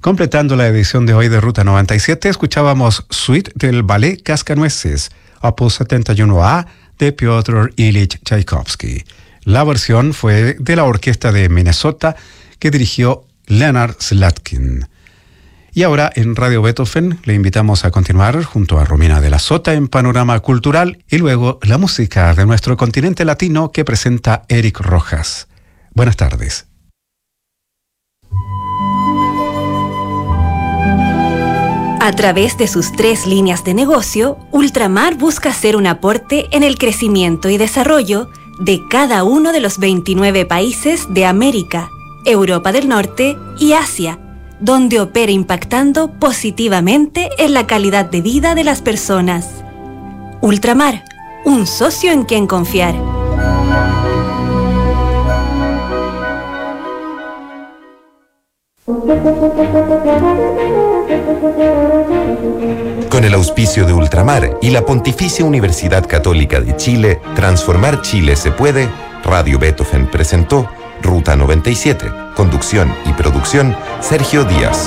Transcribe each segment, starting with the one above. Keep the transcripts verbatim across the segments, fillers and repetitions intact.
Completando la edición de hoy de Ruta noventa y siete, escuchábamos Suite del Ballet Cascanueces, opus setenta y uno A de Piotr Ilich Tchaikovsky. La versión fue de la Orquesta de Minnesota que dirigió Leonard Slatkin. Y ahora en Radio Beethoven le invitamos a continuar junto a Romina de la Sota en Panorama Cultural y luego la música de nuestro continente latino que presenta Eric Rojas. Buenas tardes. A través de sus tres líneas de negocio, Ultramar busca hacer un aporte en el crecimiento y desarrollo de cada uno de los veintinueve países de América, Europa del Norte y Asia, donde opera impactando positivamente en la calidad de vida de las personas. Ultramar, un socio en quien confiar. Con el auspicio de Ultramar y la Pontificia Universidad Católica de Chile, Transformar Chile se puede, Radio Beethoven presentó Ruta noventa y siete, conducción y producción, Sergio Díaz.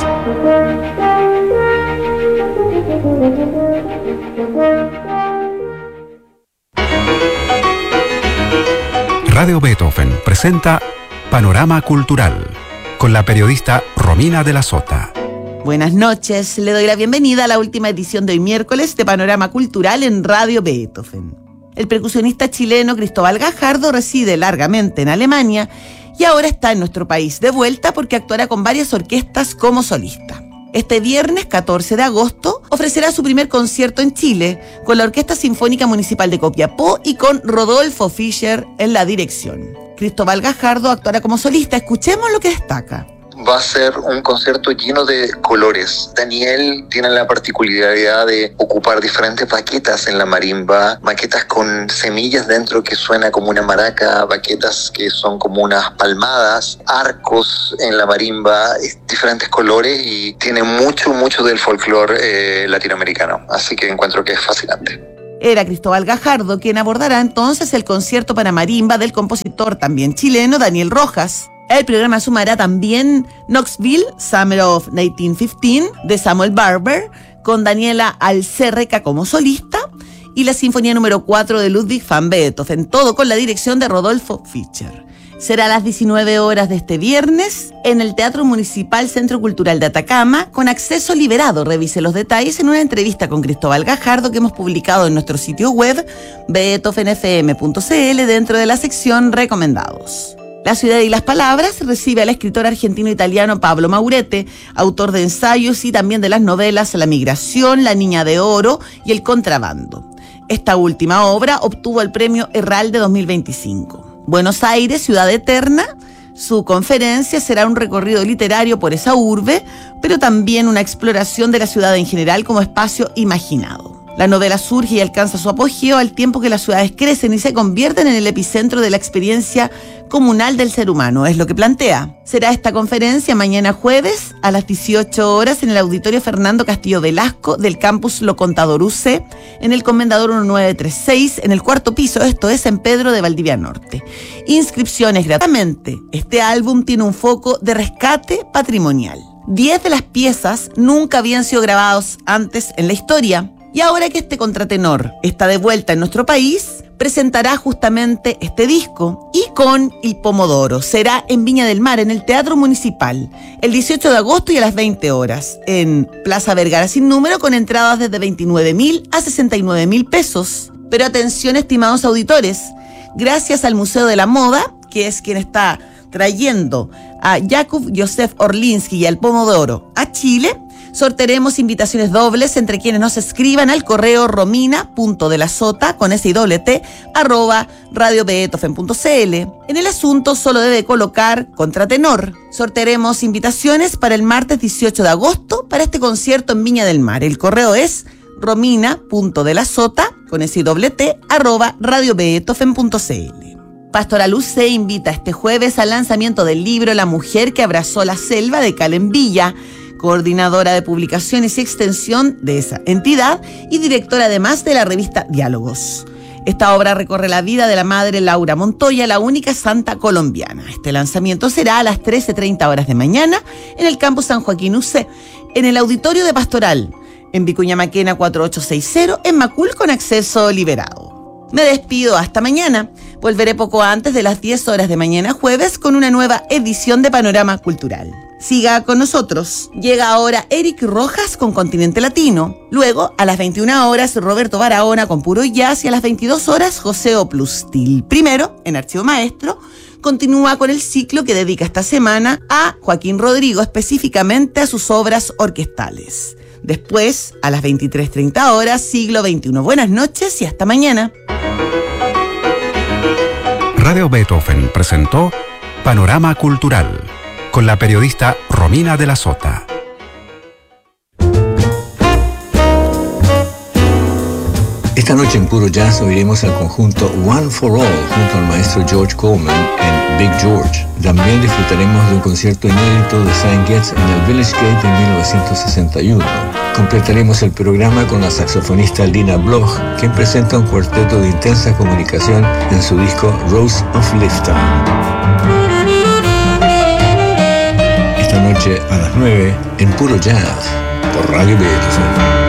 Radio Beethoven presenta Panorama Cultural, con la periodista Romina de la Sota. Buenas noches, le doy la bienvenida a la última edición de hoy miércoles de Panorama Cultural en Radio Beethoven. El percusionista chileno Cristóbal Gajardo reside largamente en Alemania y ahora está en nuestro país de vuelta porque actuará con varias orquestas como solista. Este viernes catorce de agosto ofrecerá su primer concierto en Chile con la Orquesta Sinfónica Municipal de Copiapó y con Rodolfo Fischer en la dirección. Cristóbal Gajardo actuará como solista. Escuchemos lo que destaca. Va a ser un concierto lleno de colores. Daniel tiene la particularidad de ocupar diferentes baquetas en la marimba, baquetas con semillas dentro que suena como una maraca, baquetas que son como unas palmadas, arcos en la marimba, diferentes colores y tiene mucho, mucho del folclore eh, latinoamericano. Así que encuentro que es fascinante. Era Cristóbal Gajardo quien abordará entonces el concierto para marimba del compositor también chileno Daniel Rojas. El programa sumará también Knoxville, Summer of diecinueve quince, de Samuel Barber, con Daniela Alcerreca como solista, y la Sinfonía número cuatro de Ludwig van Beethoven, todo con la dirección de Rodolfo Fischer. Será a las diecinueve horas de este viernes en el Teatro Municipal Centro Cultural de Atacama, con acceso liberado. Revise los detalles en una entrevista con Cristóbal Gajardo que hemos publicado en nuestro sitio web beethoven f m punto c l dentro de la sección Recomendados. La Ciudad y las Palabras recibe al escritor argentino-italiano Pablo Maurete, autor de ensayos y también de las novelas La Migración, La Niña de Oro y El Contrabando. Esta última obra obtuvo el premio Herralde dos mil veinticinco. Buenos Aires, Ciudad Eterna. Su conferencia será un recorrido literario por esa urbe, pero también una exploración de la ciudad en general como espacio imaginado. La novela surge y alcanza su apogeo al tiempo que las ciudades crecen y se convierten en el epicentro de la experiencia comunal del ser humano, es lo que plantea. Será esta conferencia mañana jueves a las dieciocho horas en el Auditorio Fernando Castillo Velasco del campus Lo Contador U C, en el Comendador diecinueve treinta y seis, en el cuarto piso, esto es en Pedro de Valdivia Norte. Inscripciones gratuitamente. Este álbum tiene un foco de rescate patrimonial. Diez de las piezas nunca habían sido grabadas antes en la historia. Y ahora que este contratenor está de vuelta en nuestro país, presentará justamente este disco y con Il Pomodoro. Será en Viña del Mar, en el Teatro Municipal, el dieciocho de agosto y a las veinte horas, en Plaza Vergara sin número, con entradas desde veintinueve mil a sesenta y nueve mil pesos. Pero atención, estimados auditores, gracias al Museo de la Moda, que es quien está trayendo a Jakub Józef Orlinsky y al Pomodoro a Chile, sortearemos invitaciones dobles entre quienes nos escriban al correo romina.delasota, con S y doble T, arroba radiobeethoven punto c l. En el asunto solo debe colocar contratenor. Sortearemos invitaciones para el martes dieciocho de agosto para este concierto en Viña del Mar. El correo es romina.delasota, con S y doble T, arroba radiobeethoven punto c l. Pastoral U C invita este jueves al lanzamiento del libro La mujer que abrazó la selva, de Kalen Villa, coordinadora de publicaciones y extensión de esa entidad y directora además de la revista Diálogos. Esta obra recorre la vida de la madre Laura Montoya, la única santa colombiana. Este lanzamiento será a las trece treinta horas de mañana en el campus San Joaquín U C, en el auditorio de Pastoral, en Vicuña Maquena cuatro ocho seis cero, en Macul, con acceso liberado. Me despido hasta mañana. Volveré poco antes de las diez horas de mañana jueves con una nueva edición de Panorama Cultural. Siga con nosotros. Llega ahora Eric Rojas con Continente Latino. Luego, a las veintiuna horas, Roberto Barahona con Puro Jazz, y a las veintidós horas, José Oplustil. Primero, en Archivo Maestro, continúa con el ciclo que dedica esta semana a Joaquín Rodrigo, específicamente a sus obras orquestales. Después, a las veintitrés treinta horas, Siglo veintiuno. Buenas noches y hasta mañana. Radio Beethoven presentó Panorama Cultural con la periodista Romina de la Sota. Esta noche en Puro Jazz oiremos al conjunto One for All junto al maestro George Coleman en Big George. También disfrutaremos de un concierto inédito de Saint Getz en el Village Gate en mil novecientos sesenta y uno. Completaremos el programa con la saxofonista Lina Bloch, quien presenta un cuarteto de intensa comunicación en su disco Rose of Liftown. Esta noche a las nueve en Puro Jazz por Radio Beethoven.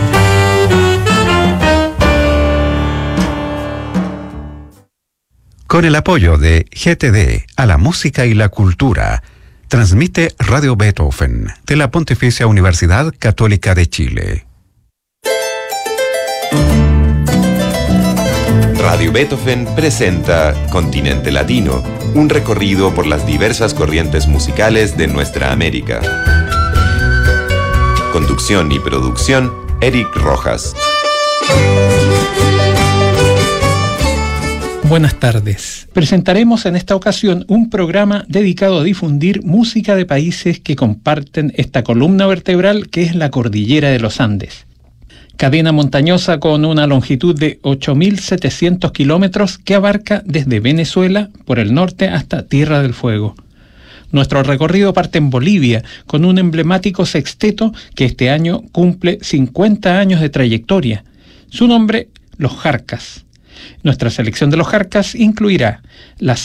Con el apoyo de G T D a la música y la cultura, transmite Radio Beethoven de la Pontificia Universidad Católica de Chile. Radio Beethoven presenta Continente Latino, un recorrido por las diversas corrientes musicales de nuestra América. Conducción y producción, Eric Rojas. Buenas tardes. Presentaremos en esta ocasión un programa dedicado a difundir música de países que comparten esta columna vertebral que es la cordillera de los Andes. Cadena montañosa con una longitud de ocho mil setecientos kilómetros que abarca desde Venezuela por el norte hasta Tierra del Fuego. Nuestro recorrido parte en Bolivia con un emblemático sexteto que este año cumple cincuenta años de trayectoria. Su nombre, Los Jarcas. Nuestra selección de Los Jarcas incluirá las